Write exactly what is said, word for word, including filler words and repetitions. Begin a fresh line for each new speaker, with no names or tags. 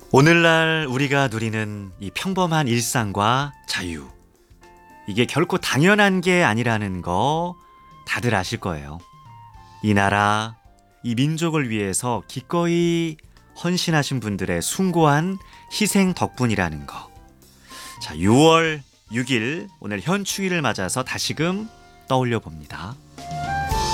오늘날 우리가 누리는 이 평범한 일상과 자유, 이게 결코 당연한 게 아니라는 거 다들 아실 거예요. 이 나라, 이 민족을 위해서 기꺼이 헌신하신 분들의 숭고한 희생 덕분이라는 거. 자, 유월 육 일 오늘 현충일을 맞아서 다시금 떠올려 봅니다.